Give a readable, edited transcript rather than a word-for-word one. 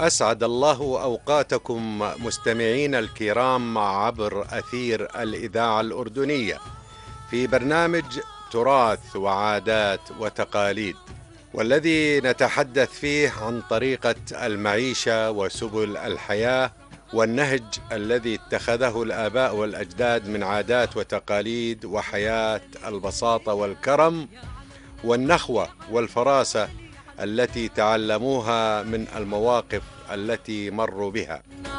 أسعد الله أوقاتكم مستمعين الكرام عبر أثير الإذاعة الأردنية في برنامج تراث وعادات وتقاليد، والذي نتحدث فيه عن طريقة المعيشة وسبل الحياة والنهج الذي اتخذه الآباء والأجداد من عادات وتقاليد وحياة البساطة والكرم والنخوة والفراسة التي تعلموها من المواقف التي مروا بها.